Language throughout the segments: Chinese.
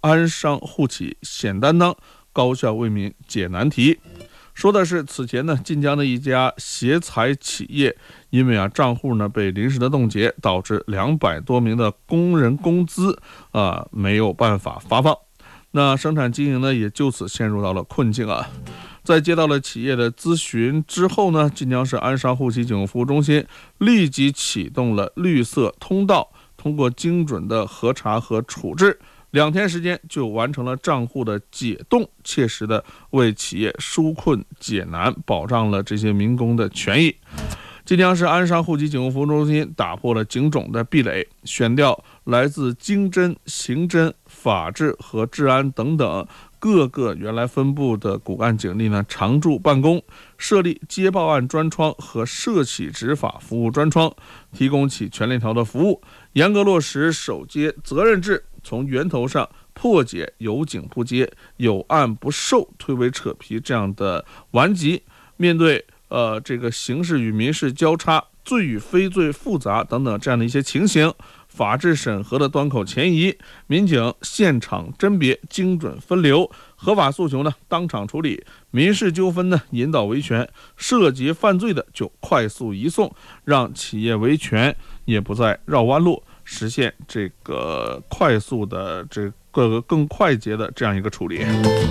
安商互企险担当，高效为民解难题。说的是此前呢，晋江的一家协财企业，因为账户呢被临时的冻结，导致200多名的工人工资没有办法发放。那生产经营呢也就此陷入到了困境啊。在接到了企业的咨询之后呢，晋江市安商互企警务服务中心立即启动了绿色通道，通过精准的核查和处置，2天时间就完成了账户的解冻，切实的为企业纾困解难，保障了这些民工的权益。晋江市安商互企警务服务中心打破了警种的壁垒，选调来自经侦、刑侦、法治和治安等等各个原来分部的骨干警力呢常驻办公，设立接报案专窗和涉企执法服务专窗，提供起全链条的服务，严格落实守接责任制，从源头上破解有警不接、有案不受、推诿扯皮这样的顽疾。面对这个刑事与民事交叉、罪与非罪复杂等等这样的一些情形，法治审核的端口前移，民警现场甄别、精准分流，合法诉求呢当场处理，民事纠纷呢引导维权，涉及犯罪的就快速移送，让企业维权也不再绕弯路，实现这个快速的这个更快捷的这样一个处理。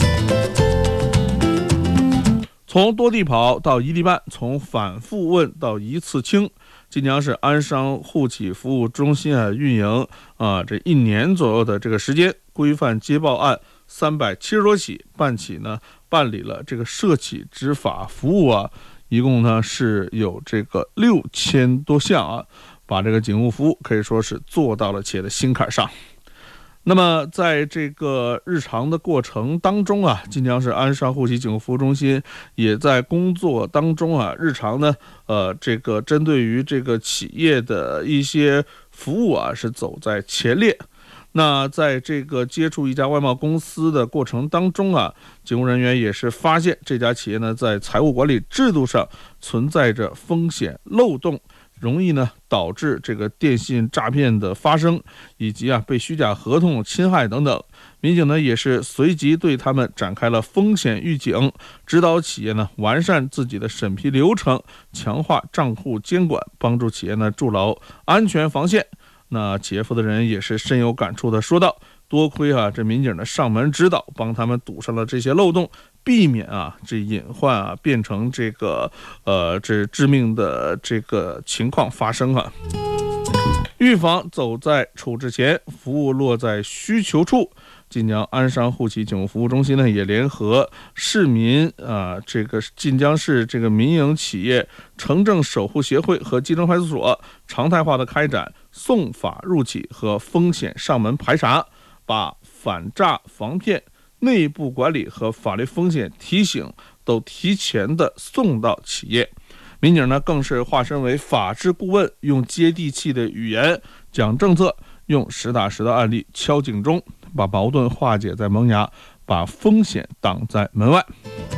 从多地跑到一地办，从反复问到一次清，晋江市安商互企服务中心运营这1年左右的这个时间，规范接报案370多起，办理了这个涉企执法服务一共呢是有这个6000多项把这个警务服务可以说是做到了企业的心坎上。那么在这个日常的过程当中晋江市安商互企警务服务中心也在工作当中日常呢这个针对于这个企业的一些服务是走在前列。那在这个接触一家外贸公司的过程当中警务人员也是发现这家企业呢在财务管理制度上存在着风险漏洞，容易呢导致这个电信诈骗的发生，以及被虚假合同侵害等等。民警呢也是随即对他们展开了风险预警，指导企业呢完善自己的审批流程，强化账户监管，帮助企业呢筑牢安全防线。那企业负责人也是深有感触的说道，多亏这民警的上门指导，帮他们堵上了这些漏洞，避免这隐患变成这个这致命的这个情况发生预防走在处置前，服务落在需求处。晋江安商互企警务服务中心呢也联合市民这个晋江市这个民营企业城镇守护协会和基层派出所，常态化的开展送法入企和风险上门排查，把反诈防骗、内部管理和法律风险提醒都提前的送到企业。民警呢更是化身为法治顾问，用接地气的语言讲政策，用实打实的案例敲警钟，把矛盾化解在萌芽，把风险挡在门外。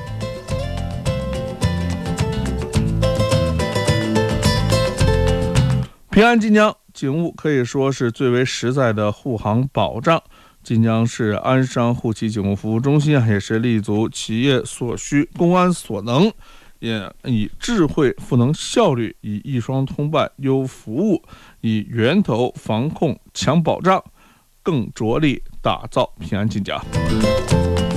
平安晋江，警务可以说是最为实在的护航保障。晋江市安商互企警务服务中心也是立足企业所需、公安所能，也以智慧赋能效率，以一双通办优服务，以源头防控强保障，更着力打造平安晋江。